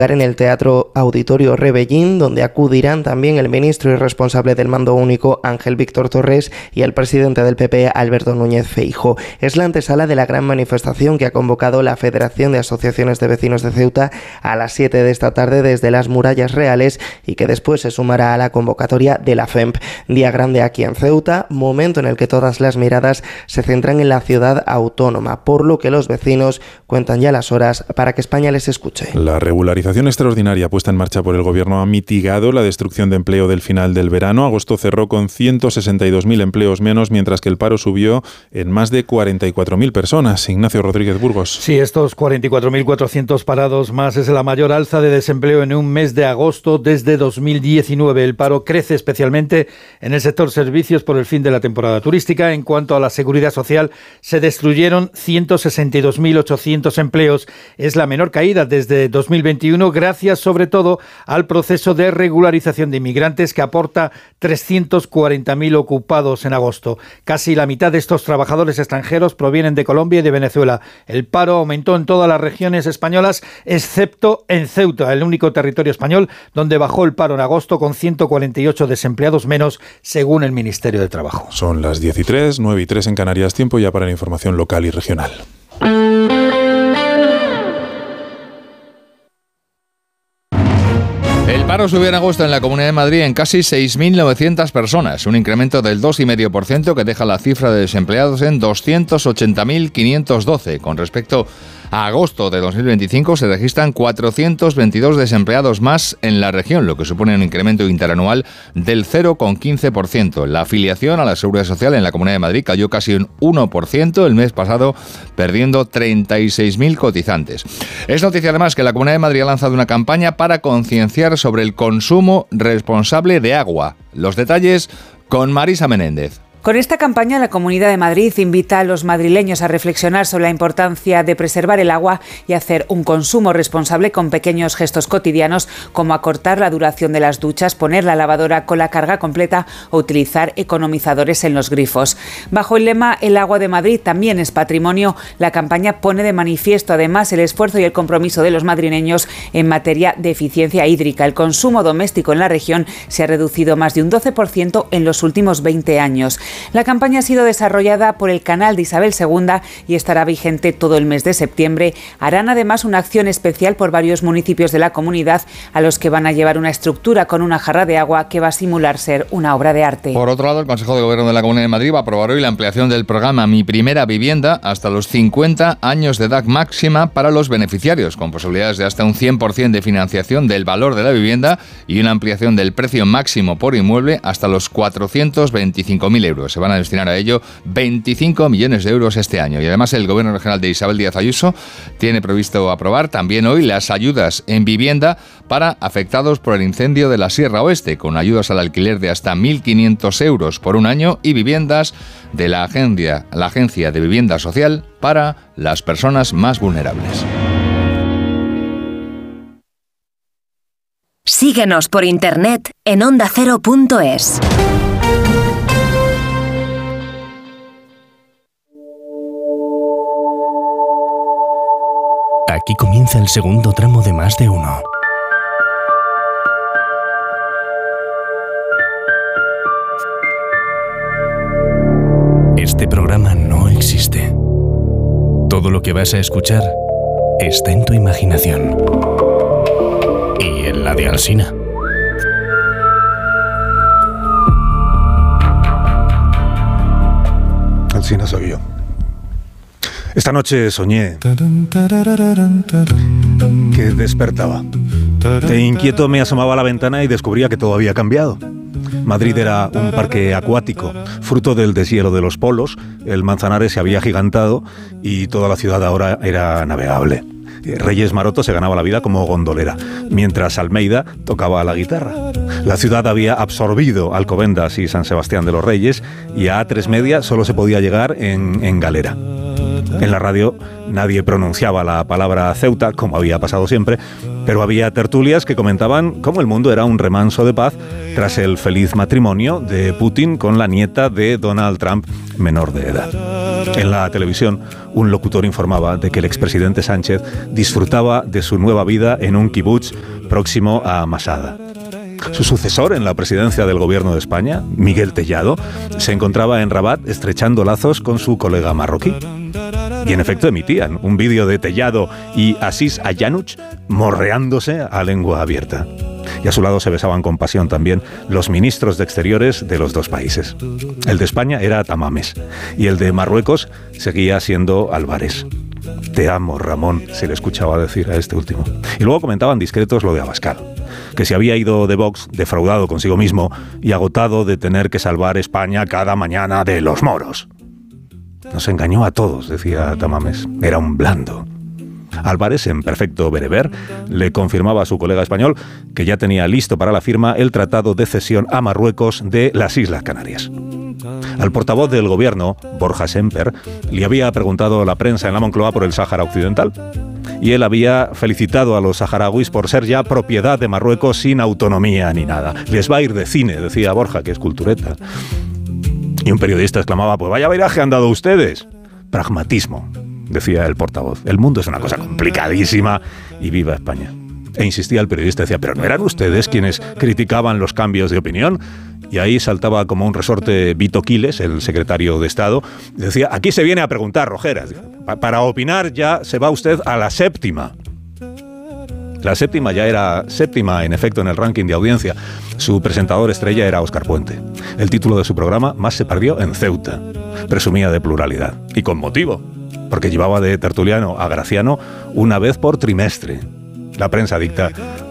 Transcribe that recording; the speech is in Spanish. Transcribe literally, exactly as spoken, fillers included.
en el Teatro Auditorio Rebellín, donde acudirán también el ministro y responsable del Mando Único, Ángel Víctor Torres, y el presidente del P P, Alberto Núñez Feijóo. Es la antesala de la gran manifestación que ha convocado la Federación de Asociaciones de Vecinos de Ceuta a las siete de esta tarde desde las Murallas Reales y que después se sumará a la convocatoria de la F E M P. Día grande aquí en Ceuta, momento en el que todas las miradas se centran en la ciudad autónoma, por lo que los vecinos cuentan ya las horas para que España les escuche. La regularización extraordinaria puesta en marcha por el Gobierno ha mitigado la destrucción de empleo del final del verano. Agosto cerró con ciento sesenta y dos mil empleos menos, mientras que el paro subió en más de cuarenta y cuatro mil personas. Ignacio Rodríguez Burgos. Sí, estos cuarenta y cuatro mil cuatrocientos parados más es la mayor alza de desempleo en un mes de agosto desde dos mil diecinueve. El paro crece especialmente en el sector servicios por el fin de la temporada turística. En cuanto a la seguridad social, se destruyeron ciento sesenta y dos mil ochocientos empleos. Es la menor caída desde dos mil veintiuno, gracias sobre todo al proceso de regularización de inmigrantes que aporta trescientos cuarenta mil ocupados en agosto. Casi la mitad de estos trabajadores extranjeros provienen de Colombia y de Venezuela. El paro aumentó en todas las regiones españolas, excepto en Ceuta, el único territorio español donde bajó el paro en agosto con ciento cuarenta y ocho desempleados menos, según el Ministerio de Trabajo. Son las diez y tres, nueve y tres en Canarias, tiempo ya para la información local y regional. El paro subió en agosto en la Comunidad de Madrid en casi seis mil novecientas personas, un incremento del dos coma cinco por ciento que deja la cifra de desempleados en doscientos ochenta mil quinientos doce. Con respecto a agosto de dos mil veinticinco se registran cuatrocientos veintidós desempleados más en la región, lo que supone un incremento interanual del cero coma quince por ciento. La afiliación a la Seguridad Social en la Comunidad de Madrid cayó casi un uno por ciento el mes pasado, perdiendo treinta y seis mil cotizantes. Es noticia además que la Comunidad de Madrid ha lanzado una campaña para concienciar sobre el consumo responsable de agua. Los detalles con Marisa Menéndez. Con esta campaña, la Comunidad de Madrid invita a los madrileños a reflexionar sobre la importancia de preservar el agua y hacer un consumo responsable con pequeños gestos cotidianos, como acortar la duración de las duchas, poner la lavadora con la carga completa o utilizar economizadores en los grifos. Bajo el lema "El agua de Madrid también es patrimonio", la campaña pone de manifiesto además el esfuerzo y el compromiso de los madrileños en materia de eficiencia hídrica. El consumo doméstico en la región se ha reducido más de un doce por ciento en los últimos veinte años. La campaña ha sido desarrollada por el canal de Isabel segunda y estará vigente todo el mes de septiembre. Harán además una acción especial por varios municipios de la comunidad, a los que van a llevar una estructura con una jarra de agua que va a simular ser una obra de arte. Por otro lado, el Consejo de Gobierno de la Comunidad de Madrid va a aprobar hoy la ampliación del programa Mi Primera Vivienda hasta los cincuenta años de edad máxima para los beneficiarios, con posibilidades de hasta un cien por ciento de financiación del valor de la vivienda y una ampliación del precio máximo por inmueble hasta los cuatrocientos veinticinco mil euros. Se van a destinar a ello veinticinco millones de euros este año. Y además el Gobierno regional de Isabel Díaz Ayuso tiene previsto aprobar también hoy las ayudas en vivienda para afectados por el incendio de la Sierra Oeste, con ayudas al alquiler de hasta mil quinientos euros por un año y viviendas de la agencia, la Agencia de Vivienda Social para las personas más vulnerables. Síguenos por internet en onda cero punto es. Aquí comienza el segundo tramo de Más de Uno. Este programa no existe. Todo lo que vas a escuchar está en tu imaginación. Y en la de Alsina. Alsina soy yo. Esta noche soñé que despertaba. De inquieto me asomaba a la ventana y descubría que todo había cambiado. Madrid era un parque acuático, fruto del deshielo de los polos, el Manzanares se había agigantado y toda la ciudad ahora era navegable. Reyes Maroto se ganaba la vida como gondolera, mientras Almeida tocaba la guitarra. La ciudad había absorbido Alcobendas y San Sebastián de los Reyes y a A tres Media solo se podía llegar en, en galera. En la radio nadie pronunciaba la palabra Ceuta, como había pasado siempre, pero había tertulias que comentaban cómo el mundo era un remanso de paz tras el feliz matrimonio de Putin con la nieta de Donald Trump, menor de edad. En la televisión, un locutor informaba de que el expresidente Sánchez disfrutaba de su nueva vida en un kibutz próximo a Masada. Su sucesor en la presidencia del gobierno de España, Miguel Tellado, se encontraba en Rabat estrechando lazos con su colega marroquí. Y en efecto emitían un vídeo de Tellado y Asís Ayanuch morreándose a lengua abierta. Y a su lado se besaban con pasión también los ministros de Exteriores de los dos países. El de España era Tamames y el de Marruecos seguía siendo Álvarez. Te amo, Ramón, se le escuchaba decir a este último. Y luego comentaban discretos lo de Abascal, que se había ido de Vox defraudado consigo mismo y agotado de tener que salvar España cada mañana de los moros. Nos engañó a todos, decía Tamames. Era un blando. Álvarez, en perfecto bereber, le confirmaba a su colega español que ya tenía listo para la firma el tratado de cesión a Marruecos de las Islas Canarias. Al portavoz del gobierno, Borja Semper, le había preguntado la prensa en la Moncloa por el Sáhara Occidental. Y él había felicitado a los saharauis por ser ya propiedad de Marruecos sin autonomía ni nada. Les va a ir de cine, decía Borja, que es cultureta. Y un periodista exclamaba, pues vaya viraje han dado ustedes. Pragmatismo, decía el portavoz. El mundo es una cosa complicadísima y viva España. E insistía el periodista, decía, pero ¿no eran ustedes quienes criticaban los cambios de opinión? Y ahí saltaba como un resorte Vito Quiles, el secretario de Estado, decía, aquí se viene a preguntar, Rojeras. Para opinar ya se va usted a la séptima. La séptima ya era séptima, en efecto, en el ranking de audiencia. Su presentador estrella era Óscar Puente. El título de su programa, Más se perdió en Ceuta. Presumía de pluralidad. Y con motivo, porque llevaba de tertuliano a Graciano una vez por trimestre. La prensa dicta